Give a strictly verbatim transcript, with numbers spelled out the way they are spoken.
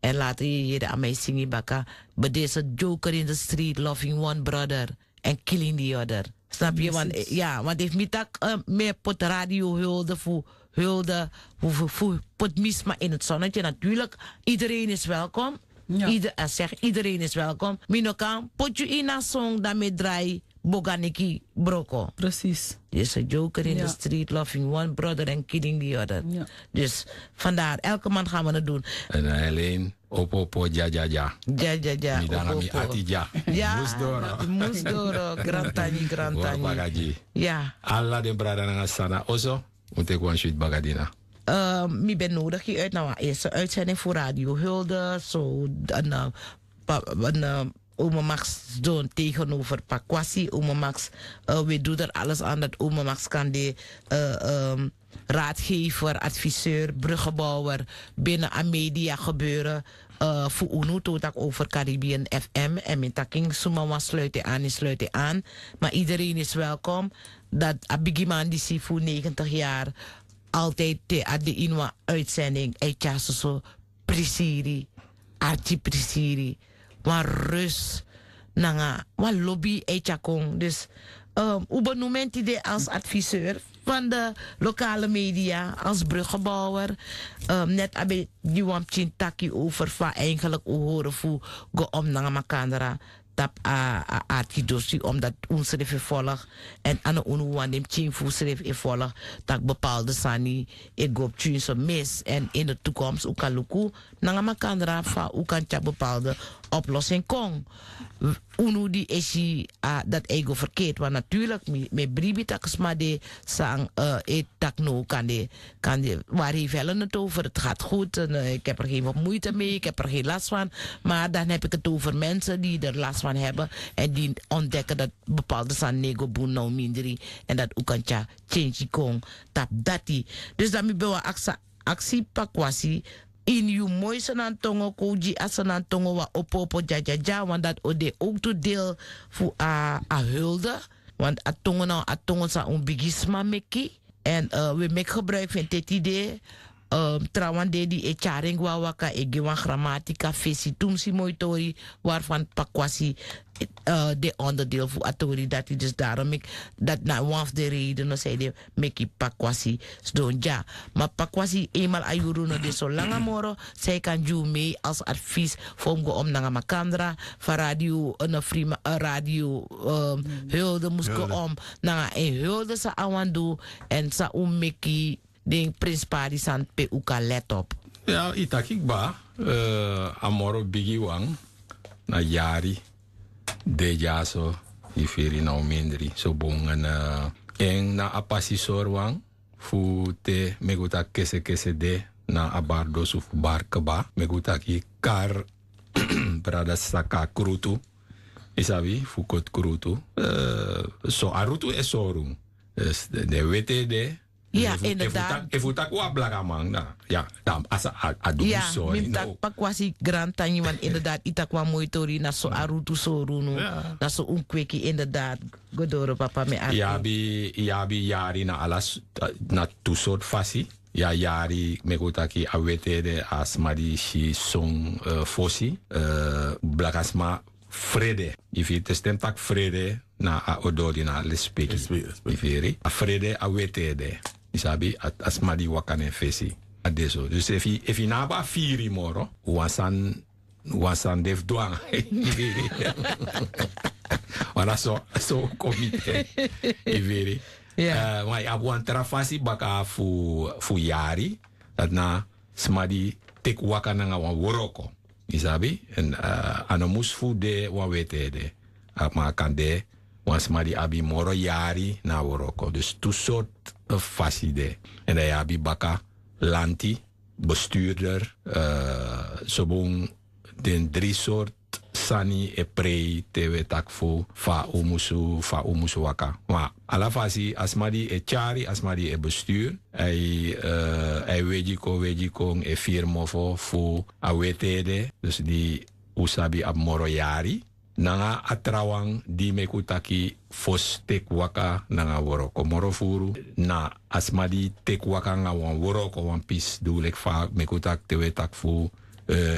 En later je de aan mij zingen baka. But there's a joker in the street loving one brother and killing the other. Snap je? Want, ja, want heeft niet tak uh, meer pot radio hulde voor hulde voor, voor pot misma in het zonnetje. Natuurlijk, iedereen is welkom. Ja. Ieder, uh, zeg, iedereen is welkom. Minokan, pot je in een song daarmee draai Boganiki Broko. Precies. There's a joker in ja. the street loving one brother and killing the other. Ja. Dus vandaar, elke man gaan we het doen. En alleen, opopo, ja, ja, ja. Ja, ja, ja. Midanami ati ja. Ja. Moesdoro. Moesdoro. Grantani, grantani. Ja. Alla de brada na sana. Oso, moet ik one shoot bagadina. Uh, mi ben nodig je uit naar nou, eerste uitzending voor Radio Hulde. Zo, een, een, een Oma Max doen tegenover Pakwasi. Oma Max, uh, we doen er alles aan dat Oma Max kan de uh, um, raadgever, adviseur, bruggenbouwer binnen aan media gebeuren. Uh, voor UNO tot ook over Caribbean F M. En mijn taking Sumawa sluiten aan en sluiten aan. Maar iedereen is welkom. Dat Abigiman die zie voor negentig jaar altijd te de inwa uitzending. Eitja zo prisiri, archi prisiri. Maar rust, nanga, wat lobby eitja kong. Dus um, hoe benoemt hij als adviseur van de lokale media, als bruggenbouwer. Um, net abe die wampchin taki over van eigenlijk horen voor go om nanga makandra. Tap a artidosi omdat ons schreef volg en aan de wan dem chin fu schreef e volg dat bepaalde sani e gop chin so mis en in de toekomst ook kan luku nanga makandra fa ook kan tja bepaalde oplossing kong. Unu die is uh, dat ego verkeerd, want natuurlijk met bribi takes maar de sang uh, e tak no kan de kan de waar hij vellen het over. Het gaat goed en uh, ik heb er geen moeite mee, ik heb er geen last van, maar dan heb ik het over mensen die er last van hebben en die ontdekken dat bepaalde san nego boen nou minderi en dat ook kan tja change kong tap dati. Dus dan moet je actie pakwasi in je mooi zijn tongo koji asan tongo wa opopo ja ja ja want dat ode ook to deel voor a a hulde want a tongo nou a tongo sa un bigisma meki en uh, we make gebruik van dit idee um, trouwens de die e charing wa waka e gewan grammatica fesi tumsi mooi tori waarvan pakwasi uh, de onderdeel voor atori dat dus daarom ik dat na one of de redenen zei de meki pakwasi doen ja maar pakwasi eenmaal ayuru no de so langa moro zij kan ju mee als advies voor go om nanga makandra van radio een frima radio um, hulde moest go om nanga en hulde sa awandu en sa um meki ding prins pari san pe uka let op. Ja, itakik ba uh, amoro bigi wang na yari de jaso ifiri na mindri so bongan uh, en na apasi sorwang fu te meguta kese kese de na abardo su barka ba meguta ki kar brada saka krutu isabi fu kot krutu uh, so arutu esorum dus de, de wete de ja, inderdaad. If you tak wa blagamang na. Ja, dan asa adu ja, so. Ja, tak pakwasi grantani want inderdaad itakwa mooi tori na so arutu so runu. Ja. Na so unkweki inderdaad. Godoro papa me arti. Ja bi ja bi yari na alas na tu soort fasi. Ja yari megotaki awete de asmadi shi song uh, fosi. Uh, blagasma vrede. If you testem tak vrede na a odori na lespeki. Iferi. A vrede awete de. Isabi asmadi wakane fesi adeso dus if i if i naba firi moro wasan wasan def douan wala so so komite iveri ja maar ya wan trafasi baka fu fu yari dat na smadi tek wakana nga wan woroko isabi en uh, anomus fu de wa wete de ma kande wan smadi abi moro yari na woroko dus tu soort faside. En dan heb je baka lanti, bestuurder, uh, sobong den drie soort sani e prei tewe takfo fa umusu fa umusu waka. Maar ala fasi asmadi e chari asmadi e bestuur. Hij uh, hij wejiko wejiko e firmofo fu awetede. Dus die usabi ab moroyari. Nanga atrawang di mekutaki fos tekwaka nanga woroko morofuru na asmadi tekwaka nga wan woroko wan pis dulek fa mekutak tewe takfu uh,